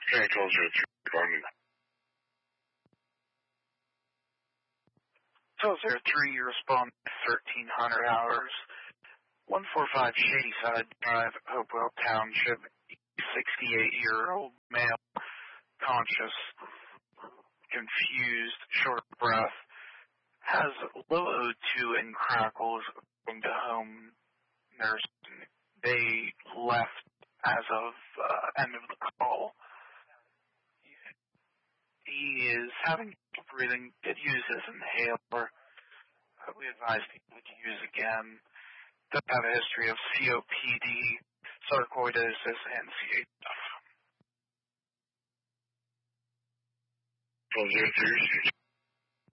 Control 03, responding. So 03, you respond 1300 hours. 145 Shadyside Drive, Hopewell Township, 68-year-old male, conscious, confused, short of breath, has low O2 and crackles, according to home nurse. They left as of end of the call. He is having breathing, did use his inhaler. We advise people to use again. Does have a history of COPD, sarcoidosis, and CHF. Control 03,